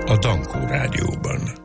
a Dankó Rádióban.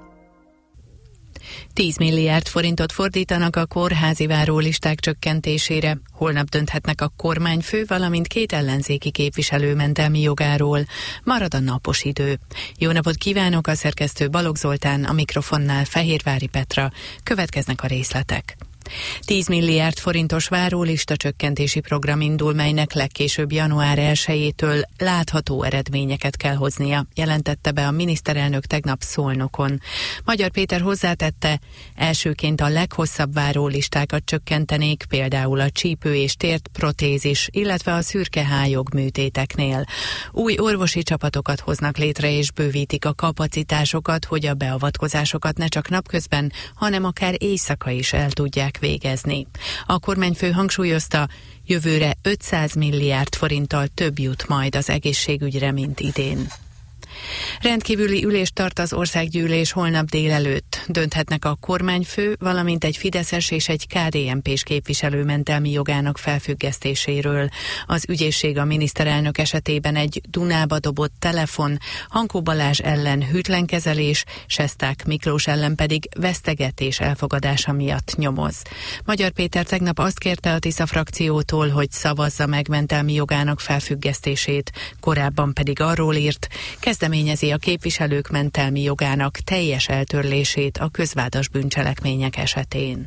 10 milliárd forintot fordítanak a kórházi várólisták csökkentésére. Holnap dönthetnek a kormányfő, valamint 2 ellenzéki képviselő mentelmi jogáról. Marad a napos idő. Jó napot kívánok, a szerkesztő Balogh Zoltán, a mikrofonnál Fehérvári Petra. Következnek a részletek. 10 milliárd forintos várólista csökkentési program indul, melynek legkésőbb január 1-től látható eredményeket kell hoznia, jelentette be a miniszterelnök tegnap Szolnokon. Magyar Péter hozzátette, elsőként a leghosszabb várólistákat csökkentenék, például a csípő és térprotézis, illetve a szürkehályog műtéteknél. Új orvosi csapatokat hoznak létre és bővítik a kapacitásokat, hogy a beavatkozásokat ne csak napközben, hanem akár éjszaka is el tudják végezni. A kormányfő hangsúlyozta, jövőre 500 milliárd forinttal több jut majd az egészségügyre, mint idén. Rendkívüli ülést tart az országgyűlés holnap délelőtt. Dönthetnek a kormányfő, valamint egy fideszes és egy KDNP-s képviselő mentelmi jogának felfüggesztéséről. Az ügyészség a miniszterelnök esetében egy Dunába dobott telefon, Hankó Balázs ellen hűtlenkezelés, Sesták Miklós ellen pedig vesztegetés elfogadása miatt nyomoz. Magyar Péter tegnap azt kérte a Tisza frakciótól, hogy szavazza meg mentelmi jogának felfüggesztését, korábban pedig arról írt, kezdeményezi a képviselők mentelmi jogának teljes eltörlését a közvádas bűncselekmények esetén.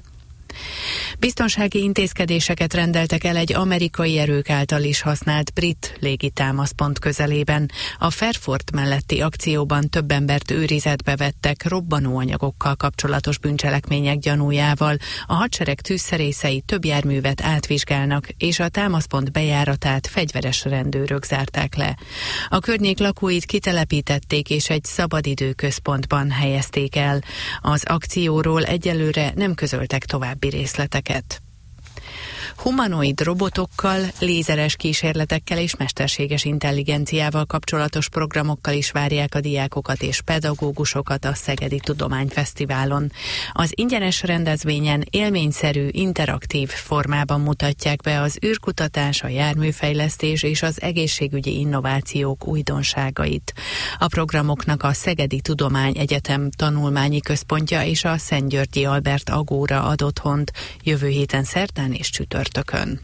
Biztonsági intézkedéseket rendeltek el egy amerikai erők által is használt brit légitámaszpont közelében. A Fairford melletti akcióban több embert őrizetbe vettek robbanóanyagokkal kapcsolatos bűncselekmények gyanújával. A hadsereg tűzszerészei több járművet átvizsgálnak, és a támaszpont bejáratát fegyveres rendőrök zárták le. A környék lakóit kitelepítették, és egy szabadidőközpontban helyezték el. Az akcióról egyelőre nem közöltek további részleteket. Humanoid robotokkal, lézeres kísérletekkel és mesterséges intelligenciával kapcsolatos programokkal is várják a diákokat és pedagógusokat a Szegedi Tudományfesztiválon. Az ingyenes rendezvényen élményszerű, interaktív formában mutatják be az űrkutatás, a járműfejlesztés és az egészségügyi innovációk újdonságait. A programoknak a Szegedi Tudományegyetem tanulmányi központja és a Szentgyörgyi Albert Agóra ad otthont jövő héten szerdán és csütörtökön.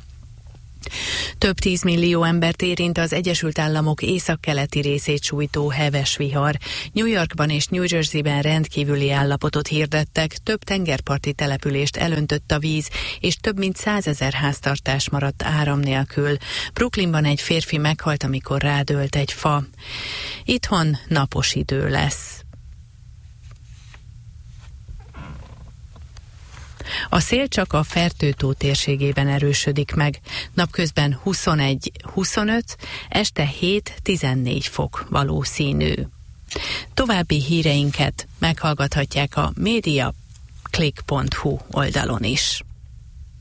Több 10 millió embert érint az Egyesült Államok északkeleti részét sújtó heves vihar. New Yorkban és New Jerseyben rendkívüli állapotot hirdettek, több tengerparti települést elöntött a víz, és több mint 100 000 háztartás maradt áram nélkül. Brooklynban egy férfi meghalt, amikor rádőlt egy fa. Itthon napos idő lesz. A szél csak a Fertő-tó térségében erősödik meg. Napközben 21-25, este 7-14 fok valószínű. További híreinket meghallgathatják a mediaclick.hu oldalon is.